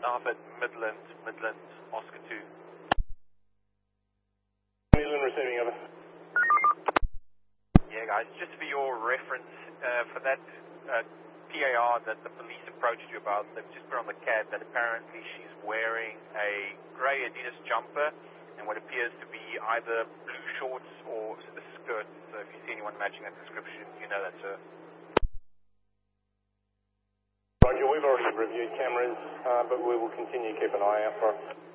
Alpha Midland, Oscar 2. Midland receiving, over. Yeah, guys, just for your reference, for that PAR that the police approached you about, they've just put on the CAD that apparently she's wearing a grey Adidas jumper and what appears to be either blue shorts or a skirt. So if you see anyone matching that description, you know that's her. Roger, we've already reviewed cameras, but we will continue to keep an eye out for her.